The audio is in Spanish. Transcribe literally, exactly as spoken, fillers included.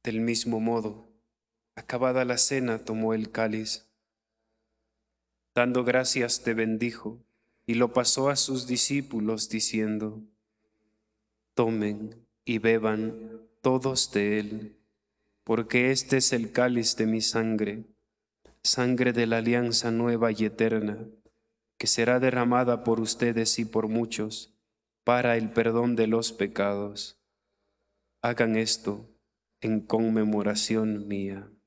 Del mismo modo, acabada la cena, tomó el cáliz. Dando gracias, te bendijo y lo pasó a sus discípulos diciendo: Tomen y beban todos de él, porque este es el cáliz de mi sangre, sangre de la alianza nueva y eterna, que será derramada por ustedes y por muchos para el perdón de los pecados. Hagan esto en conmemoración mía.